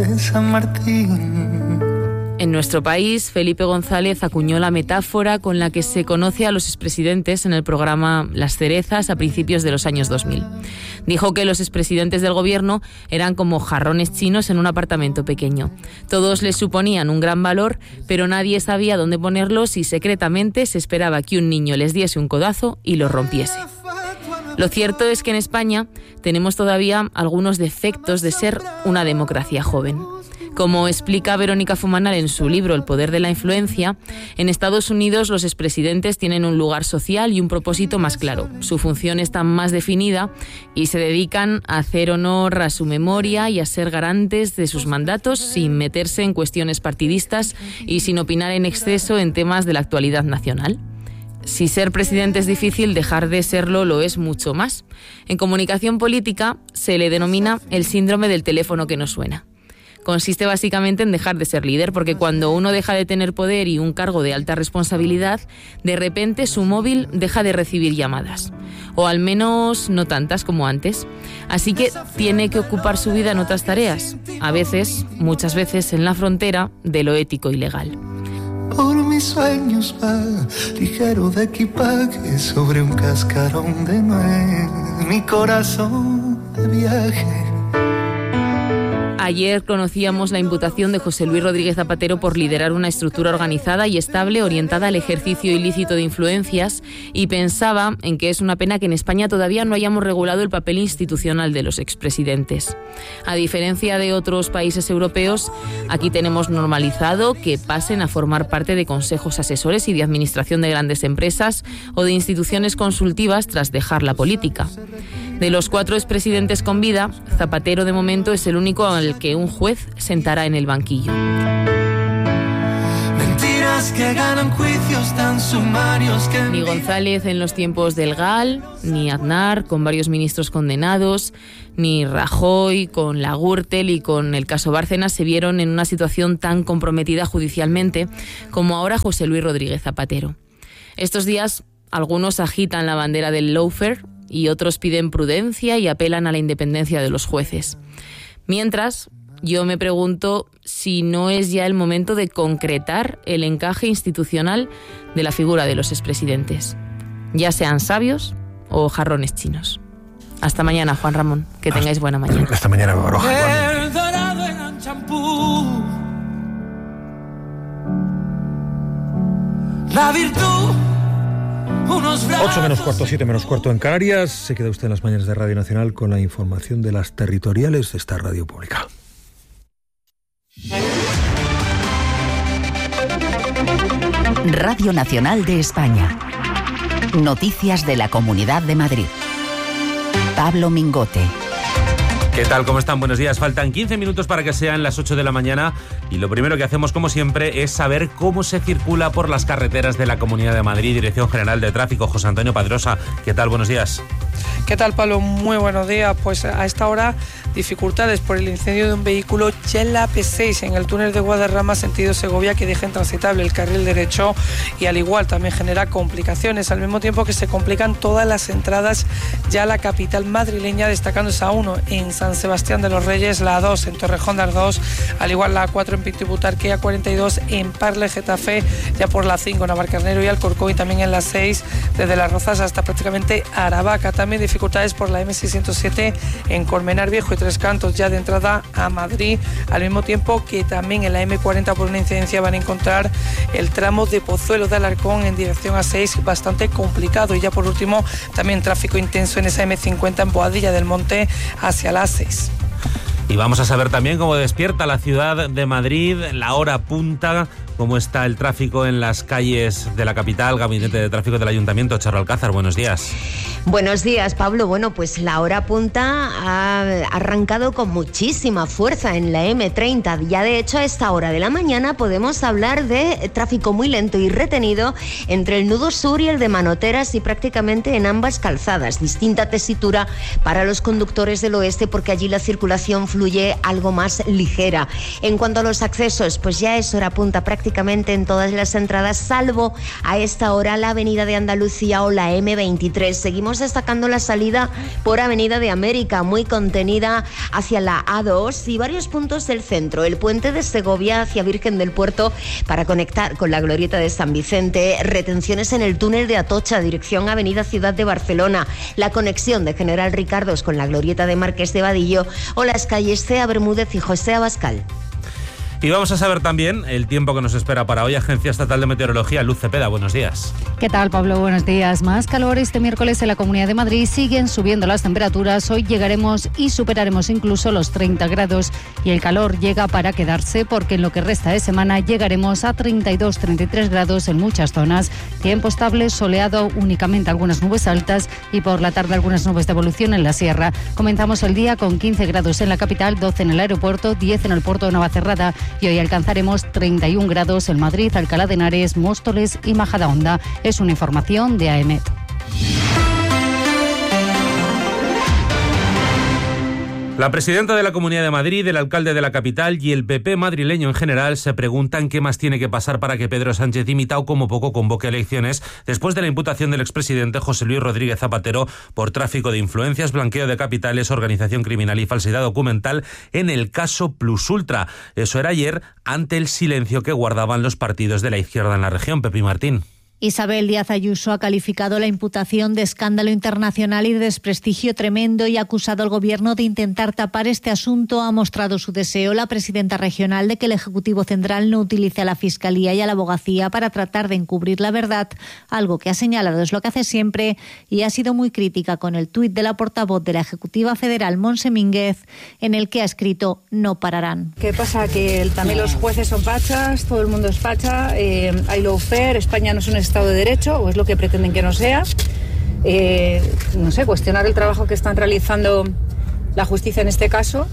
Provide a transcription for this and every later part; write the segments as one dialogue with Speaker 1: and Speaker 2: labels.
Speaker 1: de San Martín.
Speaker 2: En nuestro país, Felipe González acuñó la metáfora con la que se conoce a los expresidentes en el programa Las Cerezas a principios de los años 2000. Dijo que los expresidentes del gobierno eran como jarrones chinos en un apartamento pequeño. Todos les suponían un gran valor, pero nadie sabía dónde ponerlos y secretamente se esperaba que un niño les diese un codazo y los rompiese. Lo cierto es que en España tenemos todavía algunos defectos de ser una democracia joven. Como explica Verónica Fumanal en su libro El poder de la influencia, en Estados Unidos los expresidentes tienen un lugar social y un propósito más claro. Su función está más definida y se dedican a hacer honor a su memoria y a ser garantes de sus mandatos sin meterse en cuestiones partidistas y sin opinar en exceso en temas de la actualidad nacional. Si ser presidente es difícil, dejar de serlo lo es mucho más. En comunicación política se le denomina el síndrome del teléfono que no suena. Consiste básicamente en dejar de ser líder, porque cuando uno deja de tener poder y un cargo de alta responsabilidad, de repente su móvil deja de recibir llamadas, o al menos no tantas como antes. Así que tiene que ocupar su vida en otras tareas, a veces, muchas veces, en la frontera de lo ético y legal.
Speaker 1: Por mis sueños va ligero de equipaje sobre un cascarón de nuez, mi corazón de viaje.
Speaker 2: Ayer conocíamos la imputación de José Luis Rodríguez Zapatero por liderar una estructura organizada y estable orientada al ejercicio ilícito de influencias, y pensaba en que es una pena que en España todavía no hayamos regulado el papel institucional de los expresidentes. A diferencia de otros países europeos, aquí tenemos normalizado que pasen a formar parte de consejos asesores y de administración de grandes empresas o de instituciones consultivas tras dejar la política. De los 4 expresidentes con vida, Zapatero de momento es el único al que un juez sentará en el banquillo.
Speaker 1: Mentiras que ganan juicios tan sumarios que...
Speaker 2: Ni González en los tiempos del GAL, ni Aznar con varios ministros condenados, ni Rajoy con la Gürtel y con el caso Bárcenas se vieron en una situación tan comprometida judicialmente como ahora José Luis Rodríguez Zapatero. Estos días algunos agitan la bandera del lawfare y otros piden prudencia y apelan a la independencia de los jueces. Mientras, yo me pregunto si no es ya el momento de concretar el encaje institucional de la figura de los expresidentes, ya sean sabios o jarrones chinos. Hasta mañana, Juan Ramón. Que tengáis buena mañana.
Speaker 3: Hasta mañana, Baroja.
Speaker 1: El dorado en champú, la virtud.
Speaker 3: 8 menos cuarto, 7 menos cuarto en Canarias. Se queda usted en las mañanas de Radio Nacional con la información de las territoriales de esta radio pública.
Speaker 4: Radio Nacional de España. Noticias de la Comunidad de Madrid. Pablo Mingote.
Speaker 5: ¿Qué tal? ¿Cómo están? Buenos días. Faltan 15 minutos para que sean las 8 de la mañana y lo primero que hacemos, como siempre, es saber cómo se circula por las carreteras de la Comunidad de Madrid. Dirección General de Tráfico, José Antonio Padrosa. ¿Qué tal? Buenos días.
Speaker 6: ¿Qué tal, Pablo? Muy buenos días. Pues a esta hora, dificultades por el incendio de un vehículo ya en la AP6, en el túnel de Guadarrama, sentido Segovia, que deja intransitable el carril derecho y al igual también genera complicaciones, al mismo tiempo que se complican todas las entradas ya a la capital madrileña, destacando esa 1 en San Sebastián de los Reyes, la 2 en Torrejón de Ardoz, al igual la 4 en Pinto y Butarque, A42 en Parle, Getafe, ya por la 5 en Navalcarnero y Alcorcón, y también en la 6 desde Las Rozas hasta prácticamente Aravaca. También dificultades por la M607 en Colmenar Viejo y Tres Cantos, ya de entrada a Madrid, al mismo tiempo que también en la M40 por una incidencia van a encontrar el tramo de Pozuelo de Alarcón en dirección a 6 bastante complicado, y ya por último también tráfico intenso en esa M50 en Boadilla del Monte hacia la 6.
Speaker 5: Y vamos a saber también cómo despierta la ciudad de Madrid, la hora punta, cómo está el tráfico en las calles de la capital. Gabinete de Tráfico del Ayuntamiento, Charo Alcázar, buenos días.
Speaker 7: Buenos días, Pablo. Bueno, pues la hora punta ha arrancado con muchísima fuerza en la M30. Ya de hecho a esta hora de la mañana podemos hablar de tráfico muy lento y retenido entre el nudo sur y el de Manoteras y prácticamente en ambas calzadas. Distinta tesitura para los conductores del oeste porque allí la circulación fluye algo más ligera. En cuanto a los accesos, pues ya es hora punta prácticamente en todas las entradas, salvo a esta hora la Avenida de Andalucía o la M23. Seguimos seguimos destacando la salida por Avenida de América, muy contenida hacia la A2 y varios puntos del centro. El puente de Segovia hacia Virgen del Puerto para conectar con la glorieta de San Vicente, retenciones en el túnel de Atocha, dirección Avenida Ciudad de Barcelona, la conexión de General Ricardos con la glorieta de Marqués de Vadillo o las calles Cea Bermúdez y José Abascal.
Speaker 5: Y vamos a saber también el tiempo que nos espera para hoy. Agencia Estatal de Meteorología, Luz Cepeda, buenos días.
Speaker 8: ¿Qué tal, Pablo? Buenos días. Más calor este miércoles en la Comunidad de Madrid. Siguen subiendo las temperaturas. Hoy llegaremos y superaremos incluso los 30 grados. Y el calor llega para quedarse porque en lo que resta de semana llegaremos a 32-33 grados en muchas zonas. Tiempo estable, soleado, únicamente algunas nubes altas y por la tarde algunas nubes de evolución en la sierra. Comenzamos el día con 15 grados en la capital, 12 en el aeropuerto, 10 en el puerto de Navacerrada. Y hoy alcanzaremos 31 grados en Madrid, Alcalá de Henares, Móstoles y Majadahonda. Es una información de AEMET.
Speaker 5: La presidenta de la Comunidad de Madrid, el alcalde de la capital y el PP madrileño en general se preguntan qué más tiene que pasar para que Pedro Sánchez, dimitado como poco, convoque elecciones después de la imputación del expresidente José Luis Rodríguez Zapatero por tráfico de influencias, blanqueo de capitales, organización criminal y falsedad documental en el caso Plus Ultra. Eso era ayer ante el silencio que guardaban los partidos de la izquierda en la región. Pepi Martín.
Speaker 9: Isabel Díaz Ayuso ha calificado la imputación de escándalo internacional y de desprestigio tremendo y ha acusado al Gobierno de intentar tapar este asunto. Ha mostrado su deseo la presidenta regional de que el Ejecutivo Central no utilice a la Fiscalía y a la Abogacía para tratar de encubrir la verdad, algo que ha señalado es lo que hace siempre, y ha sido muy crítica con el tuit de la portavoz de la Ejecutiva Federal, Montse Mínguez, en el que ha escrito "no pararán".
Speaker 10: ¿Qué pasa? Que también los jueces son fachas, todo el mundo es facha, hay lawfare, España no es un Estado de Derecho, o es lo que pretenden que no sea. No sé, cuestionar el trabajo que están realizando la justicia en este caso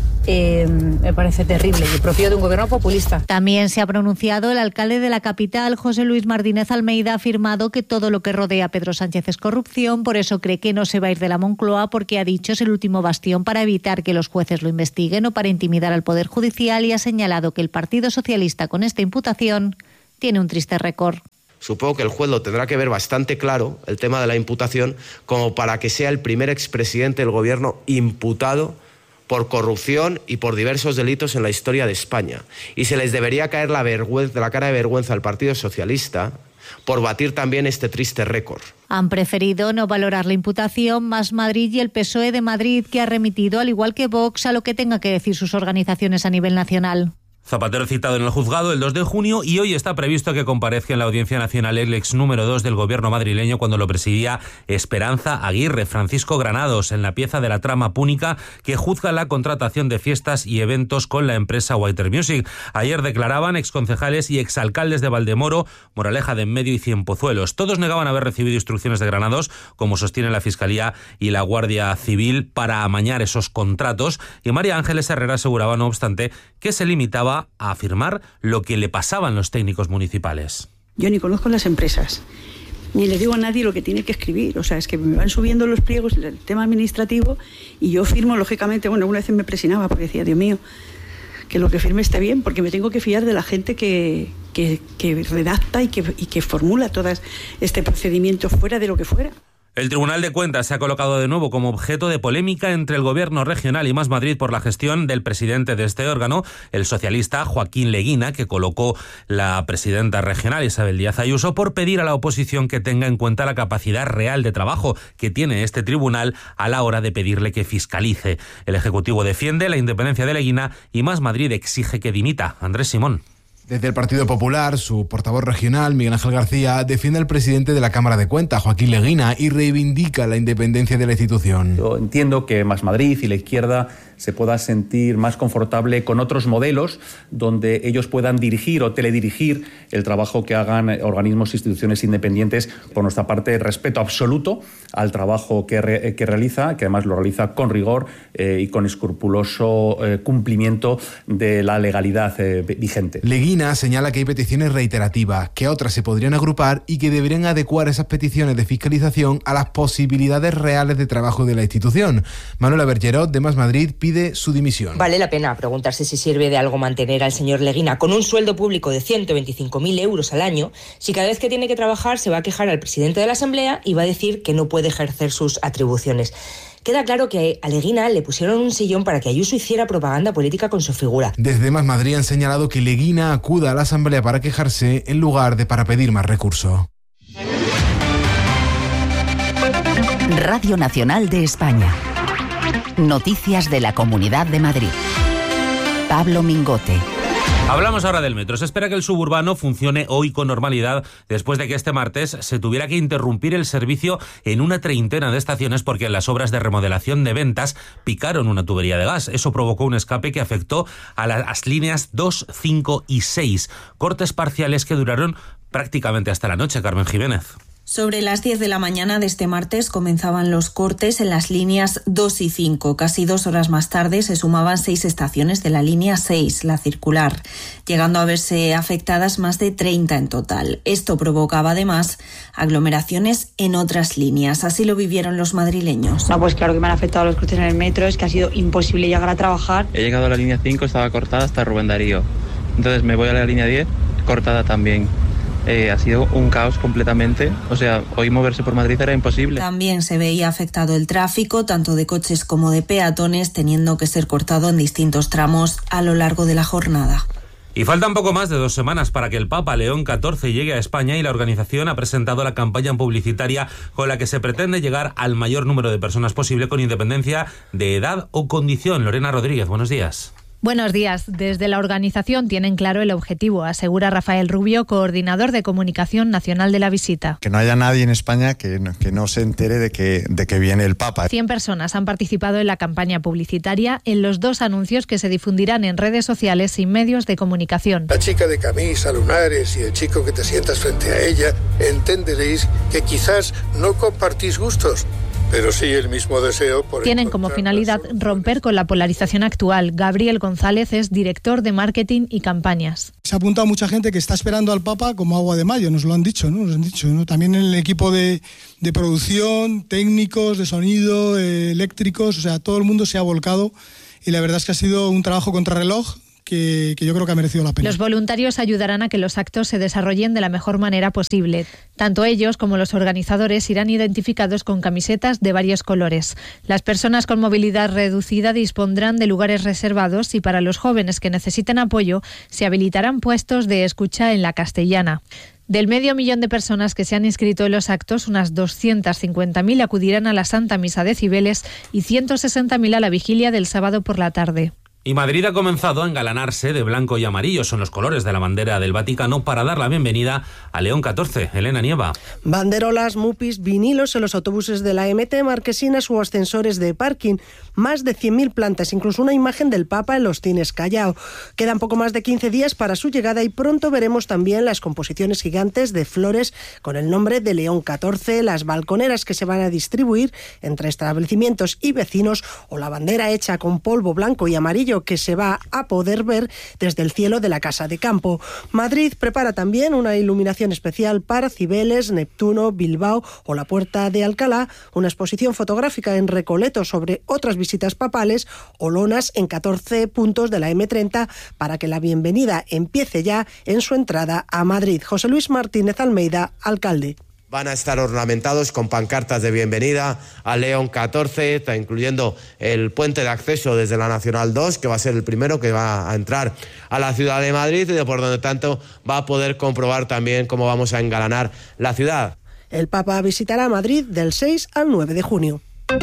Speaker 10: me parece terrible y propio de un gobierno populista.
Speaker 9: También se ha pronunciado el alcalde de la capital, José Luis Martínez Almeida. Ha afirmado que todo lo que rodea a Pedro Sánchez es corrupción, por eso cree que no se va a ir de la Moncloa, porque ha dicho es el último bastión para evitar que los jueces lo investiguen o para intimidar al Poder Judicial, y ha señalado que el Partido Socialista con esta imputación tiene un triste récord.
Speaker 11: Supongo que el juez lo tendrá que ver bastante claro, el tema de la imputación, como para que sea el primer expresidente del Gobierno imputado por corrupción y por diversos delitos en la historia de España. Y se les debería caer la cara de vergüenza al Partido Socialista por batir también este triste récord.
Speaker 9: Han preferido no valorar la imputación Más Madrid y el PSOE de Madrid, que ha remitido, al igual que Vox, a lo que tenga que decir sus organizaciones a nivel nacional.
Speaker 5: Zapatero citado en el juzgado el 2 de junio y hoy está previsto que comparezca en la Audiencia Nacional el ex número 2 del gobierno madrileño cuando lo presidía Esperanza Aguirre, Francisco Granados, en la pieza de la trama púnica que juzga la contratación de fiestas y eventos con la empresa Whiter Music. Ayer declaraban exconcejales y exalcaldes de Valdemoro, Moraleja de Enmedio y Cienpozuelos. Todos negaban haber recibido instrucciones de Granados, como sostiene la Fiscalía y la Guardia Civil, para amañar esos contratos, y María Ángeles Herrera aseguraba, no obstante, que se limitaba a afirmar lo que le pasaban los técnicos municipales.
Speaker 12: Yo ni conozco las empresas, ni le digo a nadie lo que tiene que escribir. O sea, es que me van subiendo los pliegos, el tema administrativo, y yo firmo, lógicamente. Bueno, una vez me presionaba porque decía, Dios mío, que lo que firme esté bien, porque me tengo que fiar de la gente que redacta y que formula todo este procedimiento fuera de lo que fuera.
Speaker 5: El Tribunal de Cuentas se ha colocado de nuevo como objeto de polémica entre el Gobierno regional y Más Madrid por la gestión del presidente de este órgano, el socialista Joaquín Leguina, que colocó la presidenta regional Isabel Díaz Ayuso por pedir a la oposición que tenga en cuenta la capacidad real de trabajo que tiene este tribunal a la hora de pedirle que fiscalice. El Ejecutivo defiende la independencia de Leguina y Más Madrid exige que dimita. Andrés Simón.
Speaker 13: Desde el Partido Popular, su portavoz regional, Miguel Ángel García, defiende al presidente de la Cámara de Cuentas, Joaquín Leguina, y reivindica la independencia de la institución.
Speaker 14: Yo entiendo que Más Madrid y la izquierda se pueda sentir más confortable con otros modelos donde ellos puedan dirigir o teledirigir el trabajo que hagan organismos e instituciones independientes. Por nuestra parte, respeto absoluto al trabajo que realiza, que además lo realiza con rigor y con escrupuloso cumplimiento de la legalidad vigente.
Speaker 13: Leguina señala que hay peticiones reiterativas, que otras se podrían agrupar y que deberían adecuar esas peticiones de fiscalización a las posibilidades reales de trabajo de la institución. Manuela Bergerot, de Más Madrid, pide su dimisión.
Speaker 15: Vale la pena preguntarse si sirve de algo mantener al señor Leguina con un sueldo público de 125.000 euros al año, si cada vez que tiene que trabajar se va a quejar al presidente de la Asamblea y va a decir que no puede ejercer sus atribuciones. Queda claro que a Leguina le pusieron un sillón para que Ayuso hiciera propaganda política con su figura.
Speaker 13: Desde Más Madrid han señalado que Leguina acuda a la Asamblea para quejarse en lugar de para pedir más recursos.
Speaker 4: Radio Nacional de España. Noticias de la Comunidad de Madrid. Pablo Mingote.
Speaker 5: Hablamos ahora del metro. Se espera que el suburbano funcione hoy con normalidad después de que este martes se tuviera que interrumpir el servicio en una treintena de estaciones porque las obras de remodelación de Ventas picaron una tubería de gas. Eso provocó un escape que afectó a las líneas 2, 5 y 6. Cortes parciales que duraron prácticamente hasta la noche. Carmen Jiménez.
Speaker 16: Sobre las 10 de la mañana de este martes comenzaban los cortes en las líneas 2 y 5. Casi 2 horas más tarde se sumaban 6 estaciones de la línea 6, la circular, llegando a verse afectadas más de 30 en total. Esto provocaba además aglomeraciones en otras líneas. Así lo vivieron los madrileños.
Speaker 17: No, pues claro que me han afectado los cortes en el metro, es que ha sido imposible llegar a trabajar.
Speaker 18: He llegado a la línea 5, estaba cortada hasta Rubén Darío. Entonces me voy a la línea 10, cortada también. Ha sido un caos completamente, o sea, hoy moverse por Madrid era imposible.
Speaker 16: También se veía afectado el tráfico, tanto de coches como de peatones, teniendo que ser cortado en distintos tramos a lo largo de la jornada.
Speaker 5: Y faltan poco más de 2 semanas para que el Papa León XIV llegue a España y la organización ha presentado la campaña publicitaria con la que se pretende llegar al mayor número de personas posible con independencia de edad o condición. Lorena Rodríguez, buenos días.
Speaker 19: Buenos días. Desde la organización tienen claro el objetivo, asegura Rafael Rubio, coordinador de comunicación nacional de la visita.
Speaker 20: Que no haya nadie en España que no se entere de que viene el Papa.
Speaker 19: 100 personas han participado en la campaña publicitaria en los 2 anuncios que se difundirán en redes sociales y medios de comunicación.
Speaker 21: La chica de camisa, lunares y el chico que te sientas frente a ella, entenderéis que quizás no compartís gustos, pero sí el mismo deseo por...
Speaker 19: Tienen como finalidad romper con la polarización actual. Gabriel González es director de marketing y campañas.
Speaker 22: Se ha apuntado mucha gente que está esperando al Papa como agua de mayo, nos lo han dicho, ¿no? También en el equipo de producción, técnicos, de sonido, eléctricos, o sea, todo el mundo se ha volcado y la verdad es que ha sido un trabajo contrarreloj que yo creo que ha merecido la pena.
Speaker 19: Los voluntarios ayudarán a que los actos se desarrollen de la mejor manera posible. Tanto ellos como los organizadores irán identificados con camisetas de varios colores. Las personas con movilidad reducida dispondrán de lugares reservados y para los jóvenes que necesiten apoyo se habilitarán puestos de escucha en la castellana. Del 500.000 de personas que se han inscrito en los actos, unas 250.000 acudirán a la Santa Misa de Cibeles y 160.000 a la vigilia del sábado por la tarde.
Speaker 5: Y Madrid ha comenzado a engalanarse de blanco y amarillo, son los colores de la bandera del Vaticano, para dar la bienvenida a León XIV. Elena Nieva.
Speaker 23: Banderolas, mupis, vinilos en los autobuses de la MT, marquesinas u ascensores de parking. Más de 100.000 plantas, incluso una imagen del Papa en los cines Callao. Quedan poco más de 15 días para su llegada y pronto veremos también las composiciones gigantes de flores con el nombre de León XIV, las balconeras que se van a distribuir entre establecimientos y vecinos o la bandera hecha con polvo blanco y amarillo que se va a poder ver desde el cielo de la Casa de Campo. Madrid prepara también una iluminación especial para Cibeles, Neptuno, Bilbao o la Puerta de Alcalá, una exposición fotográfica en Recoleto sobre otras visitas papales o lonas en 14 puntos de la M30 para que la bienvenida empiece ya en su entrada a Madrid. José Luis Martínez Almeida, alcalde.
Speaker 11: Van a estar ornamentados con pancartas de bienvenida a León XIV, incluyendo el puente de acceso desde la Nacional 2, que va a ser el primero que va a entrar a la ciudad de Madrid y por donde tanto va a poder comprobar también cómo vamos a engalanar la ciudad.
Speaker 23: El Papa visitará Madrid del 6 al 9 de junio.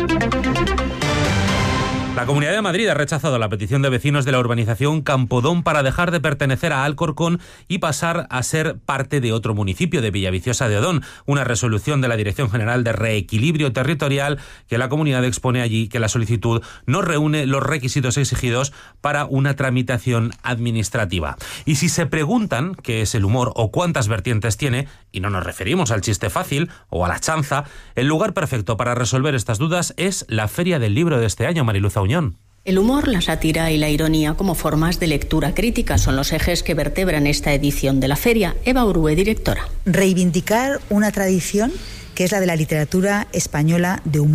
Speaker 5: La Comunidad de Madrid ha rechazado la petición de vecinos de la urbanización Campodón para dejar de pertenecer a Alcorcón y pasar a ser parte de otro municipio, de Villaviciosa de Odón. Una resolución de la Dirección General de Reequilibrio Territorial que la comunidad expone allí que la solicitud no reúne los requisitos exigidos para una tramitación administrativa. Y si se preguntan qué es el humor o cuántas vertientes tiene, y no nos referimos al chiste fácil o a la chanza, el lugar perfecto para resolver estas dudas es la Feria del Libro de este año, Mariluz Auñón.
Speaker 24: El humor, la sátira y la ironía como formas de lectura crítica son los ejes que vertebran esta edición de la feria. Eva Urue, directora.
Speaker 25: Reivindicar una tradición que es la de la literatura española de humor,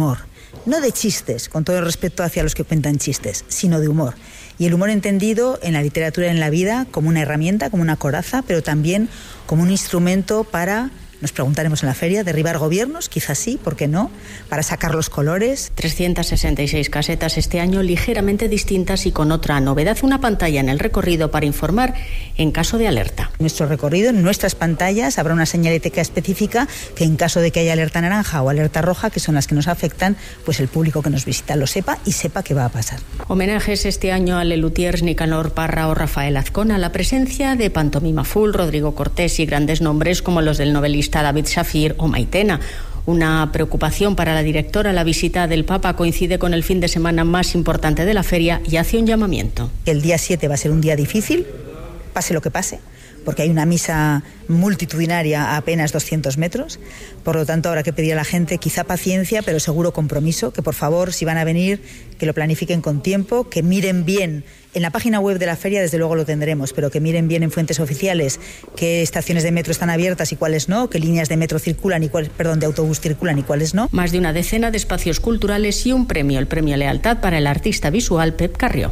Speaker 1: no de chistes, con todo el respeto hacia los que cuentan chistes, sino de humor. Y el humor entendido en la literatura y en la vida como una herramienta, como una coraza, pero también como un instrumento para, nos preguntaremos en la feria, derribar gobiernos, quizás sí, ¿por qué no?, para sacar los colores.
Speaker 24: 366 casetas este año, ligeramente distintas y con otra novedad, una pantalla en el recorrido para informar en caso de alerta.
Speaker 1: En nuestro recorrido, en nuestras pantallas, habrá una señalética específica que en caso de que haya alerta naranja o alerta roja, que son las que nos afectan, pues el público que nos visita lo sepa y sepa qué va a pasar.
Speaker 24: Homenajes este año a Lelutiers, Nicanor Parra o Rafael Azcona, la presencia de Pantomima Full, Rodrigo Cortés y grandes nombres como los del novelista David Shafir o Maitena. Una preocupación para la directora, la visita del Papa coincide con el fin de semana más importante de la feria y hace un llamamiento.
Speaker 1: El día 7 va a ser un día difícil, pase lo que pase, porque hay una misa multitudinaria a apenas 200 metros. Por lo tanto, habrá que pedir a la gente quizá paciencia, pero seguro compromiso, que por favor, si van a venir, que lo planifiquen con tiempo, que miren bien. En la página web de la feria, desde luego lo tendremos, pero que miren bien en fuentes oficiales qué estaciones de metro están abiertas y cuáles no, qué líneas de metro circulan y de autobús circulan y cuáles no.
Speaker 24: Más de una decena de espacios culturales y un premio, el premio Lealtad para el artista visual Pep Carrió.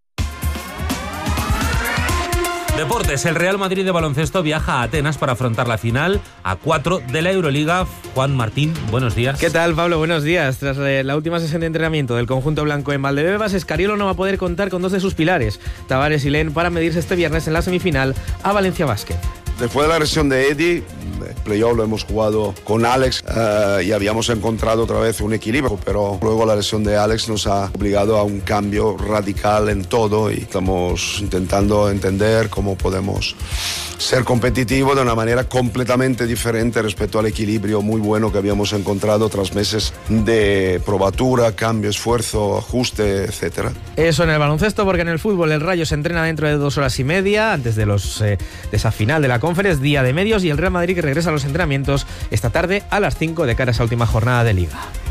Speaker 5: Deportes, el Real Madrid de baloncesto viaja a Atenas para afrontar la final a 4 de la Euroliga. Juan Martín, buenos días.
Speaker 2: ¿Qué tal, Pablo? Buenos días. Tras la última sesión de entrenamiento del conjunto blanco en Valdebebas, Escariolo no va a poder contar con dos de sus pilares, Tavares y Len, para medirse este viernes en la semifinal a Valencia Basket.
Speaker 3: Después de la lesión de Eddie, el playoff lo hemos jugado con Alex y habíamos encontrado otra vez un equilibrio, pero luego la lesión de Alex nos ha obligado a un cambio radical en todo y estamos intentando entender cómo podemos ser competitivos de una manera completamente diferente respecto al equilibrio muy bueno que habíamos encontrado tras meses de probatura, cambio, esfuerzo, ajuste, etc.
Speaker 2: Eso en el baloncesto, porque en el fútbol el Rayo se entrena dentro de 2 horas y media antes de esa final de la Conference, día de medios, y el Real Madrid que regresa a los entrenamientos esta tarde a las 5 de cara a esa última jornada de Liga.